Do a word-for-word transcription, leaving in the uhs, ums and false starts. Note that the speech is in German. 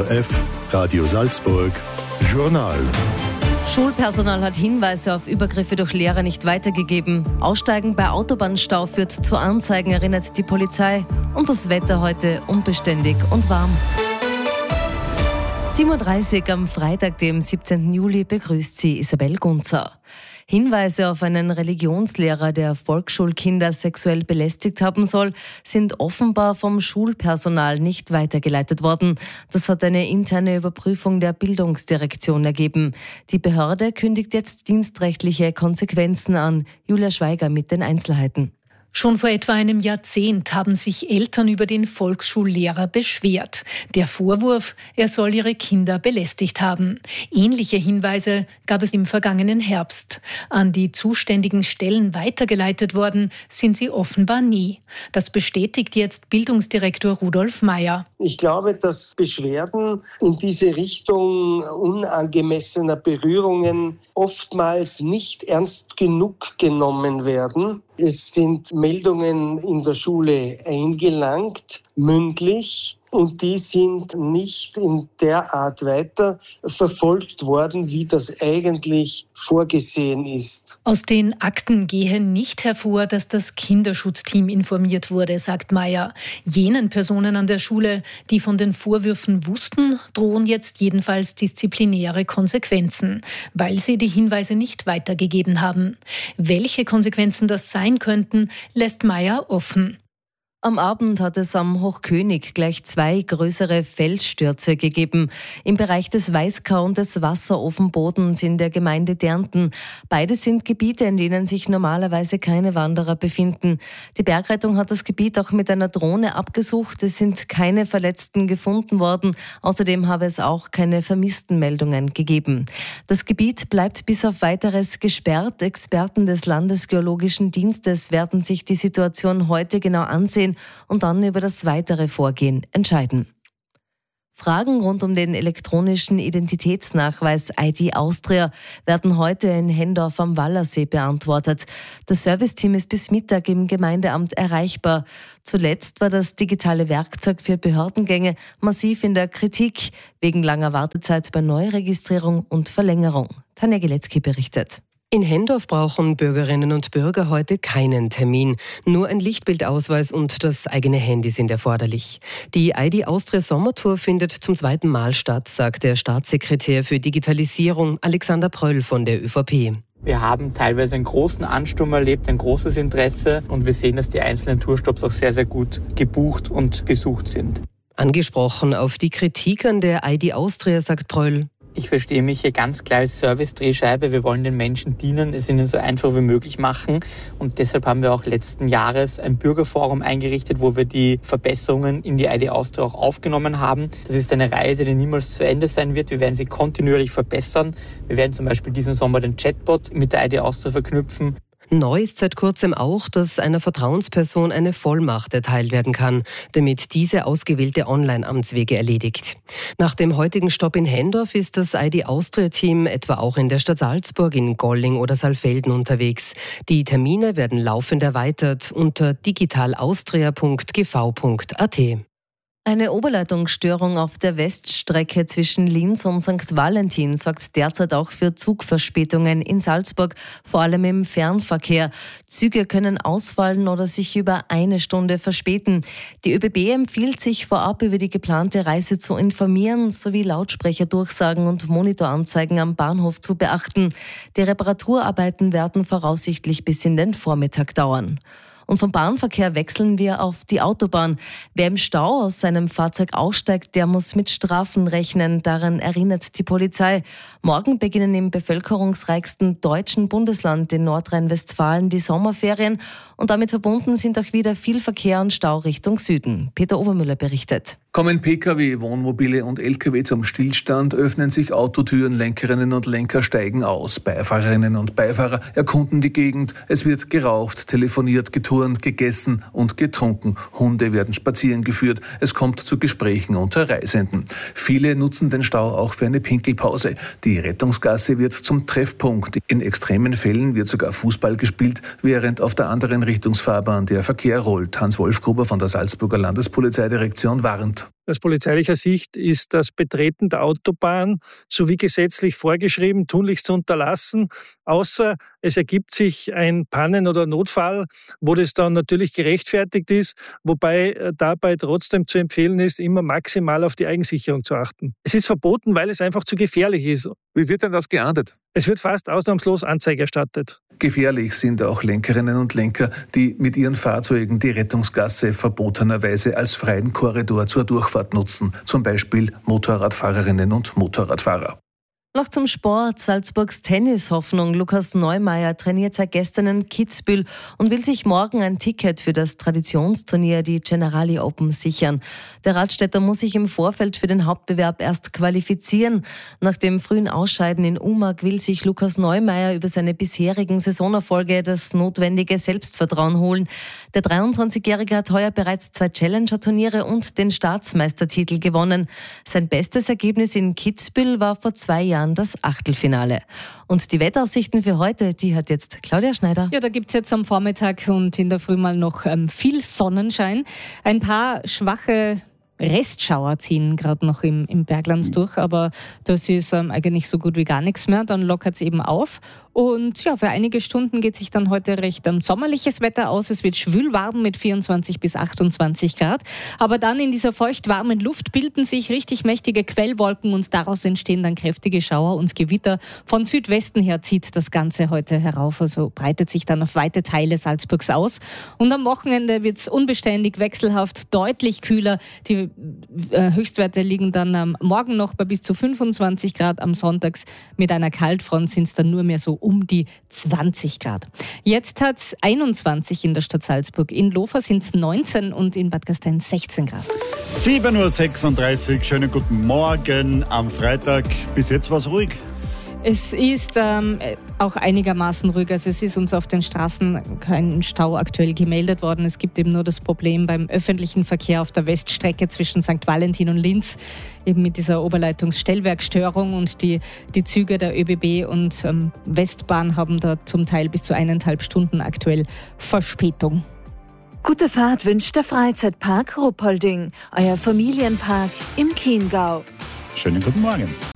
R F, Radio Salzburg, Journal. Schulpersonal hat Hinweise auf Übergriffe durch Lehrer nicht weitergegeben. Aussteigen bei Autobahnstau führt zu Anzeigen, erinnert die Polizei. Und das Wetter heute unbeständig und warm. sieben Uhr dreißig am Freitag, dem siebzehnten Juli, begrüßt sie Isabel Gunzer. Hinweise auf einen Religionslehrer, der Volksschulkinder sexuell belästigt haben soll, sind offenbar vom Schulpersonal nicht weitergeleitet worden. Das hat eine interne Überprüfung der Bildungsdirektion ergeben. Die Behörde kündigt jetzt dienstrechtliche Konsequenzen an. Julia Schweiger mit den Einzelheiten. Schon vor etwa einem Jahrzehnt haben sich Eltern über den Volksschullehrer beschwert. Der Vorwurf, er soll ihre Kinder belästigt haben. Ähnliche Hinweise gab es im vergangenen Herbst. An die zuständigen Stellen weitergeleitet worden sind sie offenbar nie. Das bestätigt jetzt Bildungsdirektor Rudolf Mayer. Ich glaube, dass Beschwerden in diese Richtung unangemessener Berührungen oftmals nicht ernst genug genommen werden. Es sind Meldungen in der Schule eingelangt, mündlich, und die sind nicht in der Art weiter verfolgt worden, wie das eigentlich vorgesehen ist. Aus den Akten gehe nicht hervor, dass das Kinderschutzteam informiert wurde, sagt Mayer. Jenen Personen an der Schule, die von den Vorwürfen wussten, drohen jetzt jedenfalls disziplinäre Konsequenzen, weil sie die Hinweise nicht weitergegeben haben. Welche Konsequenzen das sein könnten, lässt Mayer offen. Am Abend hat es am Hochkönig gleich zwei größere Felsstürze gegeben. Im Bereich des Weißkau und des Wasserofenbodens in der Gemeinde Dernten. Beide sind Gebiete, in denen sich normalerweise keine Wanderer befinden. Die Bergrettung hat das Gebiet auch mit einer Drohne abgesucht. Es sind keine Verletzten gefunden worden. Außerdem habe es auch keine Vermisstenmeldungen gegeben. Das Gebiet bleibt bis auf Weiteres gesperrt. Experten des Landesgeologischen Dienstes werden sich die Situation heute genau ansehen und dann über das weitere Vorgehen entscheiden. Fragen rund um den elektronischen Identitätsnachweis I D Austria werden heute in Hendorf am Wallersee beantwortet. Das Serviceteam ist bis Mittag im Gemeindeamt erreichbar. Zuletzt war das digitale Werkzeug für Behördengänge massiv in der Kritik, wegen langer Wartezeit bei Neuregistrierung und Verlängerung. Tanja Gilecki berichtet. In Hendorf brauchen Bürgerinnen und Bürger heute keinen Termin. Nur ein Lichtbildausweis und das eigene Handy sind erforderlich. Die I D Austria Sommertour findet zum zweiten Mal statt, sagt der Staatssekretär für Digitalisierung Alexander Pröll von der ÖVP. Wir haben teilweise einen großen Ansturm erlebt, ein großes Interesse, und wir sehen, dass die einzelnen Tourstops auch sehr, sehr gut gebucht und besucht sind. Angesprochen auf die Kritik an der I D Austria, sagt Pröll: Ich verstehe mich hier ganz klar als Service-Drehscheibe. Wir wollen den Menschen dienen, es ihnen so einfach wie möglich machen. Und deshalb haben wir auch letzten Jahres ein Bürgerforum eingerichtet, wo wir die Verbesserungen in die I D Austria auch aufgenommen haben. Das ist eine Reise, die niemals zu Ende sein wird. Wir werden sie kontinuierlich verbessern. Wir werden zum Beispiel diesen Sommer den Chatbot mit der I D Austria verknüpfen. Neu ist seit kurzem auch, dass einer Vertrauensperson eine Vollmacht erteilt werden kann, damit diese ausgewählte Online-Amtswege erledigt. Nach dem heutigen Stopp in Hendorf ist das I D Austria-Team etwa auch in der Stadt Salzburg, in Golling oder Saalfelden unterwegs. Die Termine werden laufend erweitert unter digitalaustria punkt g v punkt a t. Eine Oberleitungsstörung auf der Weststrecke zwischen Linz und Sankt Valentin sorgt derzeit auch für Zugverspätungen in Salzburg, vor allem im Fernverkehr. Züge können ausfallen oder sich über eine Stunde verspäten. Die ÖBB empfiehlt, sich vorab über die geplante Reise zu informieren, sowie Lautsprecherdurchsagen und Monitoranzeigen am Bahnhof zu beachten. Die Reparaturarbeiten werden voraussichtlich bis in den Vormittag dauern. Und vom Bahnverkehr wechseln wir auf die Autobahn. Wer im Stau aus seinem Fahrzeug aussteigt, der muss mit Strafen rechnen. Daran erinnert die Polizei. Morgen beginnen im bevölkerungsreichsten deutschen Bundesland in Nordrhein-Westfalen die Sommerferien. Und damit verbunden sind auch wieder viel Verkehr und Stau Richtung Süden. Peter Obermüller berichtet. Kommen Pkw, Wohnmobile und Lkw zum Stillstand, öffnen sich Autotüren, Lenkerinnen und Lenker steigen aus. Beifahrerinnen und Beifahrer erkunden die Gegend. Es wird geraucht, telefoniert, geturnt, gegessen und getrunken. Hunde werden spazieren geführt. Es kommt zu Gesprächen unter Reisenden. Viele nutzen den Stau auch für eine Pinkelpause. Die Rettungsgasse wird zum Treffpunkt. In extremen Fällen wird sogar Fußball gespielt, während auf der anderen Richtungsfahrbahn der Verkehr rollt. Hans-Wolf Gruber von der Salzburger Landespolizeidirektion warnt. geändert. Aus polizeilicher Sicht ist das Betreten der Autobahn sowie gesetzlich vorgeschrieben tunlichst zu unterlassen, außer es ergibt sich ein Pannen- oder Notfall, wo das dann natürlich gerechtfertigt ist, wobei dabei trotzdem zu empfehlen ist, immer maximal auf die Eigensicherung zu achten. Es ist verboten, weil es einfach zu gefährlich ist. Wie wird denn das geahndet? Es wird fast ausnahmslos Anzeige erstattet. Gefährlich sind auch Lenkerinnen und Lenker, die mit ihren Fahrzeugen die Rettungsgasse verbotenerweise als freien Korridor zur Durchfahrt nutzen, zum Beispiel Motorradfahrerinnen und Motorradfahrer. Noch zum Sport. Salzburgs Tennishoffnung Lukas Neumeier trainiert seit gestern in Kitzbühel und will sich morgen ein Ticket für das Traditionsturnier, die Generali Open, sichern. Der Radstädter muss sich im Vorfeld für den Hauptbewerb erst qualifizieren. Nach dem frühen Ausscheiden in Umag will sich Lukas Neumeier über seine bisherigen Saisonerfolge das notwendige Selbstvertrauen holen. Der dreiundzwanzigjährige hat heuer bereits zwei Challenger-Turniere und den Staatsmeistertitel gewonnen. Sein bestes Ergebnis in Kitzbühel war vor zwei Jahren das Achtelfinale. Und die Wetteraussichten für heute, die hat jetzt Claudia Schneider. Ja, da gibt es jetzt am Vormittag und in der Früh mal noch ähm, viel Sonnenschein. Ein paar schwache Restschauer ziehen gerade noch im, im Bergland durch, aber das ist ähm, eigentlich so gut wie gar nichts mehr. Dann lockert es eben auf. Und ja, für einige Stunden geht sich dann heute recht ähm, sommerliches Wetter aus. Es wird schwül warm mit vierundzwanzig bis achtundzwanzig Grad. Aber dann in dieser feucht-warmen Luft bilden sich richtig mächtige Quellwolken und daraus entstehen dann kräftige Schauer und Gewitter. Von Südwesten her zieht das Ganze heute herauf, also breitet sich dann auf weite Teile Salzburgs aus. Und am Wochenende wird es unbeständig, wechselhaft, deutlich kühler. Die äh, Höchstwerte liegen dann am Morgen noch bei bis zu fünfundzwanzig Grad. Am Sonntags mit einer Kaltfront sind es dann nur mehr so um die zwanzig Grad. Jetzt hat es einundzwanzig in der Stadt Salzburg. In Lofa sind es neunzehn und in Bad Gastein sechzehn Grad. sieben Uhr sechsunddreißig, schönen guten Morgen am Freitag. Bis jetzt war es ruhig. Es ist ähm, auch einigermaßen ruhig. Also es ist uns auf den Straßen kein Stau aktuell gemeldet worden. Es gibt eben nur das Problem beim öffentlichen Verkehr auf der Weststrecke zwischen Sankt Valentin und Linz, eben mit dieser Oberleitungsstellwerkstörung, und die, die Züge der ÖBB und ähm, Westbahn haben da zum Teil bis zu eineinhalb Stunden aktuell Verspätung. Gute Fahrt wünscht der Freizeitpark Ruppolding, euer Familienpark im Chiemgau. Schönen guten Morgen.